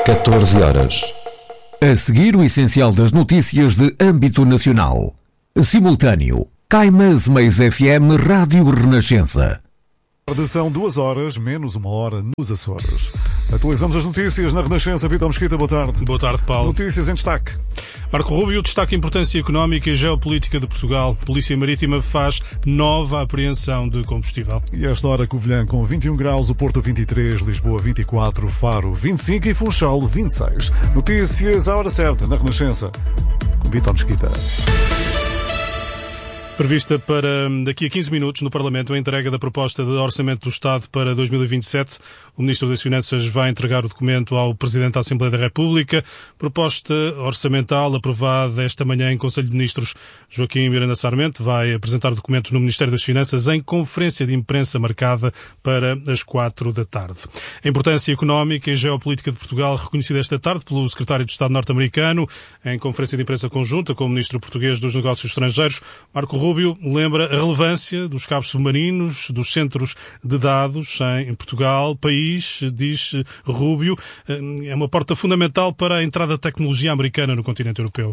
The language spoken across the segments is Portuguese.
14 horas. A seguir, o essencial das notícias de âmbito nacional. Simultâneo. Caimãs Meias FM Rádio Renascença. São 2 horas, menos 1 hora nos Açores. Atualizamos as notícias na Renascença. Vitor Mesquita, boa tarde. Boa tarde, Paulo. Notícias em destaque. Marco Rubio destaca a importância económica e geopolítica de Portugal. Polícia Marítima faz nova apreensão de combustível. E esta hora, Covilhã com 21 graus, o Porto 23, Lisboa 24, Faro 25 e Funchal 26. Notícias à hora certa na Renascença. Com Vitor Mesquita. Prevista para daqui a 15 minutos no Parlamento a entrega da proposta de Orçamento do Estado para 2027. O Ministro das Finanças vai entregar o documento ao Presidente da Assembleia da República. Proposta orçamental aprovada esta manhã em Conselho de Ministros. Joaquim Miranda Sarmento vai apresentar o documento no Ministério das Finanças em conferência de imprensa marcada para as 4 da tarde. A importância económica e geopolítica de Portugal reconhecida esta tarde pelo Secretário de Estado norte-americano em conferência de imprensa conjunta com o Ministro português dos Negócios Estrangeiros, Marco Rubio, lembra a relevância dos cabos submarinos, dos centros de dados em Portugal. País, diz Rubio, é uma porta fundamental para a entrada da tecnologia americana no continente europeu.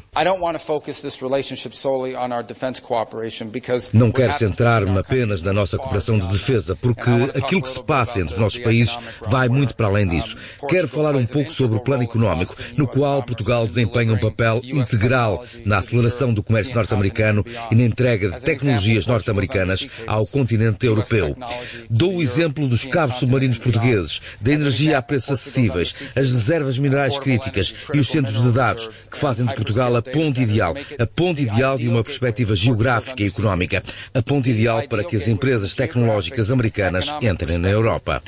Não quero centrar-me apenas na nossa cooperação de defesa, porque aquilo que se passa entre os nossos países vai muito para além disso. Quero falar um pouco sobre o plano económico, no qual Portugal desempenha um papel integral na aceleração do comércio norte-americano e na entrega de tecnologias norte-americanas ao continente europeu. Dou o exemplo dos cabos submarinos portugueses, da energia a preços acessíveis, as reservas minerais críticas e os centros de dados, que fazem de Portugal a ponte ideal de uma perspectiva geográfica e económica, a ponte ideal para que as empresas tecnológicas americanas entrem na Europa.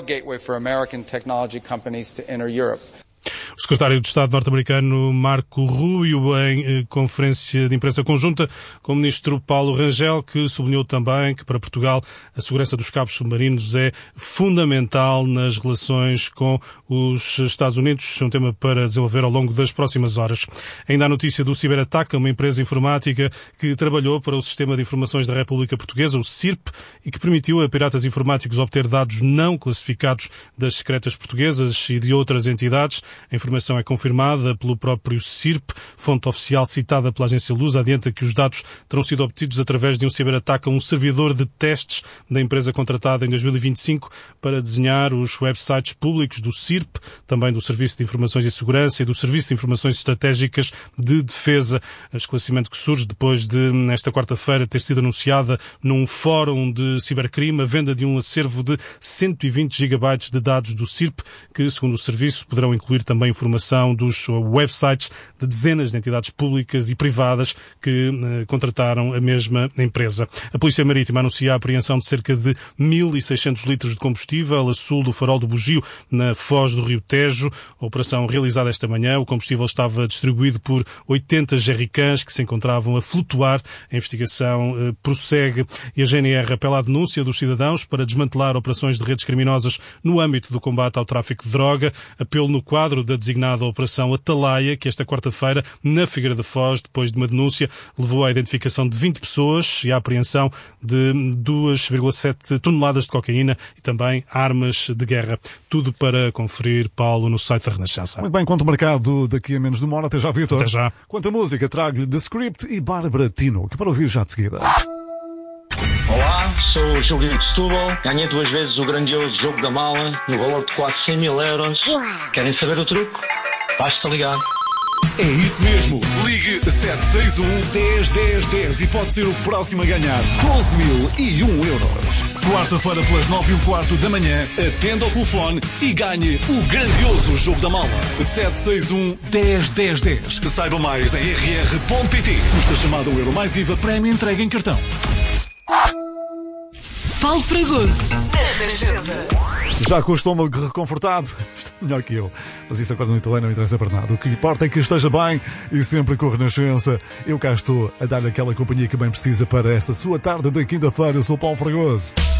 O secretário de Estado norte-americano Marco Rubio em conferência de imprensa conjunta com o ministro Paulo Rangel, que sublinhou também que para Portugal a segurança dos cabos submarinos é fundamental nas relações com os Estados Unidos, um tema para desenvolver ao longo das próximas horas. Ainda a notícia do ciberataque a uma empresa informática que trabalhou para o Sistema de Informações da República Portuguesa, o SIRP, e que permitiu a piratas informáticos obter dados não classificados das secretas portuguesas e de outras entidades. A informação é confirmada pelo próprio SIRP. Fonte oficial citada pela agência Lusa adianta que os dados terão sido obtidos através de um ciberataque a um servidor de testes da empresa contratada em 2025 para desenhar os websites públicos do SIRP, também do Serviço de Informações e Segurança e do Serviço de Informações Estratégicas de Defesa. Esclarecimento que surge depois de, nesta quarta-feira, ter sido anunciada num fórum de cibercrime a venda de um acervo de 120 gigabytes de dados do SIRP, que, segundo o serviço, poderão incluir também informação dos websites de dezenas de entidades públicas e privadas que contrataram a mesma empresa. A Polícia Marítima anuncia a apreensão de cerca de 1.600 litros de combustível a sul do Farol do Bugio, na foz do Rio Tejo. A operação realizada esta manhã, o combustível estava distribuído por 80 jerrycans que se encontravam a flutuar. A investigação prossegue e a GNR apela à denúncia dos cidadãos para desmantelar operações de redes criminosas no âmbito do combate ao tráfico de droga. Apelo no quadro da designada Operação Atalaia, que esta quarta-feira, na Figueira da Foz, depois de uma denúncia, levou à identificação de 20 pessoas e à apreensão de 2,7 toneladas de cocaína e também armas de guerra. Tudo para conferir, Paulo, no site da Renascença. Muito bem, quanto marcado daqui a menos de uma hora. Até já, Vitor. Até já. Quanto a música, trago-lhe The Script e Bárbara Tino, que para ouvir já de seguida. Olá, sou o Júlio de Setúbal. Ganhei 2 vezes o grandioso jogo da mala no valor de quase 100 mil euros. Querem saber o truque? Basta ligar. É isso mesmo. Ligue 761-10-10-10 e pode ser o próximo a ganhar 12.001 euros. Quarta-feira pelas 9h15 da manhã, atenda ao telefone e ganhe o grandioso jogo da mala. 761-10-10-10. Saiba mais em rr.pt. Custa chamada o euro mais IVA, prémio entrega em cartão. Paulo Fragoso. Já com o estômago reconfortado, está melhor que eu. Mas isso agora no italiano não interessa para nada. O que importa é que esteja bem e sempre com a Renascença. Eu cá estou a dar-lhe aquela companhia que bem precisa para esta sua tarde de quinta-feira. Eu sou Paulo Fragoso.